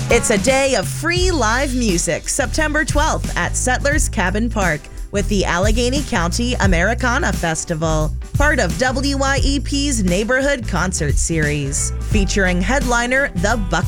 It's a day of free live music, September 12th at Settlers Cabin Park with the Allegheny County Americana Festival, part of WYEP's Neighborhood Concert Series, featuring headliner The Bucket